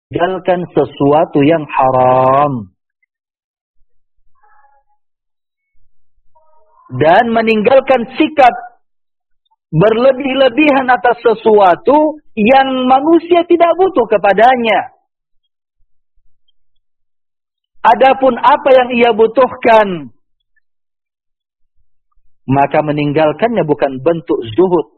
meninggalkan sesuatu yang haram. Dan meninggalkan sikap berlebih-lebihan atas sesuatu yang manusia tidak butuh kepadanya. Adapun apa yang ia butuhkan, maka meninggalkannya bukan bentuk zuhud.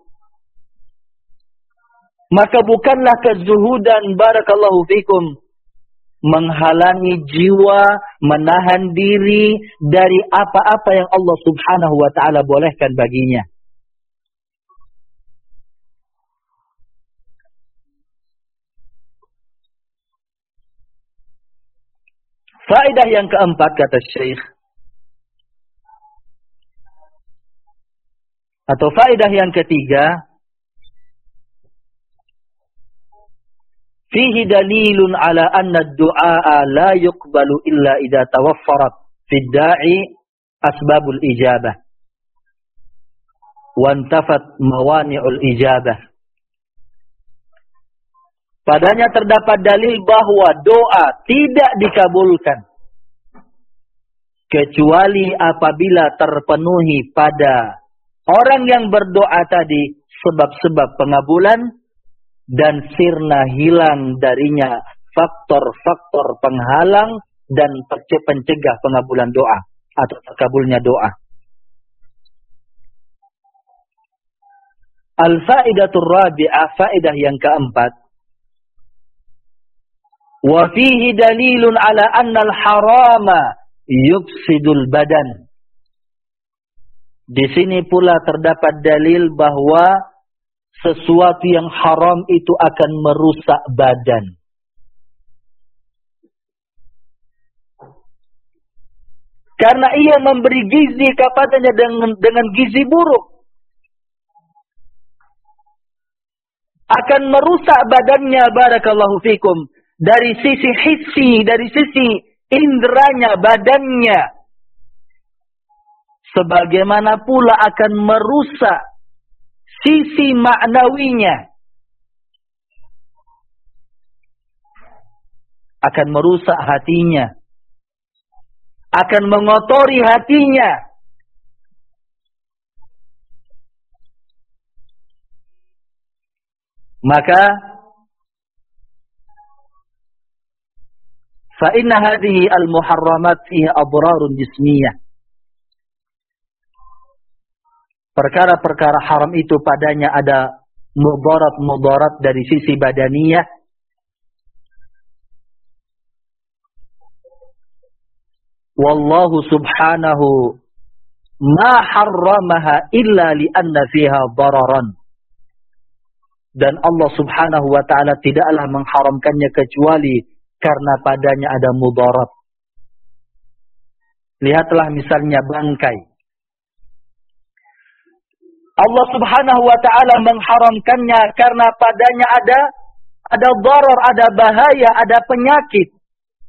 Maka bukanlah kezuhudan, barakallahu fikum, menghalangi jiwa, menahan diri dari apa-apa yang Allah subhanahu wa ta'ala bolehkan baginya. Faedah yang keempat, kata Syekh, atau faedah yang ketiga, fihi dalilun ala anna ad-du'a la yuqbalu illa idza tawaffarat fid da'i asbabul ijabah wa intafat mawani'ul ijabah. Padanya terdapat dalil bahwa doa tidak dikabulkan kecuali apabila terpenuhi pada orang yang berdoa tadi sebab-sebab pengabulan, dan sirna hilang darinya faktor-faktor penghalang dan pencegah pengabulan doa atau terkabulnya doa. Al-fa'idatur rabi'ah, faedah yang keempat, wa fihi dalilun ala anna al-harama yufsidul badan. Di sini pula terdapat dalil bahwa sesuatu yang haram itu akan merusak badan. Karena ia memberi gizi kepadanya dengan gizi buruk, akan merusak badannya, barakallahu fikum, dari sisi hissi, dari sisi inderanya, badannya. Sebagaimana pula akan merusak sisi maknawinya, akan merusak hatinya, akan mengotori hatinya. Maka fa inna hadhihi al-muharramat fiha adrarun jismiyah. Perkara-perkara haram itu padanya ada mudarat-mudarat dari sisi badaniyah. Wallahu subhanahu ma harramaha illa li'anna fiha dararan. Dan Allah subhanahu wa ta'ala tidaklah mengharamkannya kecuali karena padanya ada mudarat. Lihatlah misalnya bangkai. Allah subhanahu wa ta'ala mengharamkannya karena padanya ada darar, ada bahaya, ada penyakit.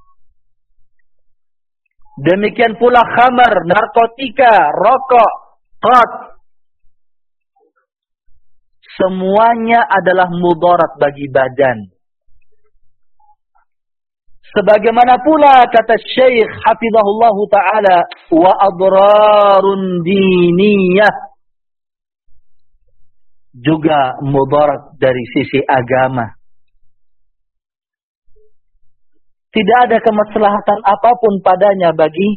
Demikian pula khamar, narkotika, rokok, qat. Semuanya adalah mudarat bagi badan. Sebagaimana pula kata Syekh hafizahullahu ta'ala, wa adrarun diniyah. Juga mudarat dari sisi agama. Tidak ada kemaslahatan apapun padanya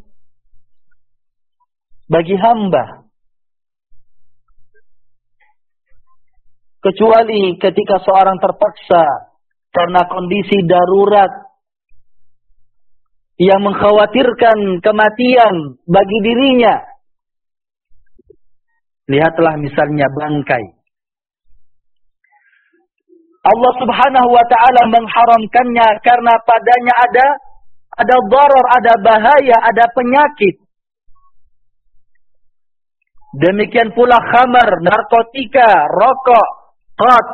bagi hamba. Kecuali ketika seorang terpaksa karena kondisi darurat yang mengkhawatirkan kematian bagi dirinya. Lihatlah misalnya bangkai. Allah subhanahu wa ta'ala mengharamkannya karena padanya ada darar, ada bahaya, ada penyakit. Demikian pula khamar, narkotika, rokok, qat.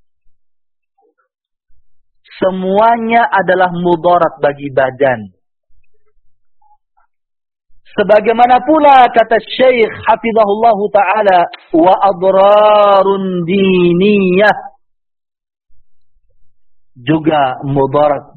Semuanya adalah mudarat bagi badan. Sebagaimana pula kata Syekh hafizahullahu ta'ala, wa adrarun diniyah. Juga mudarat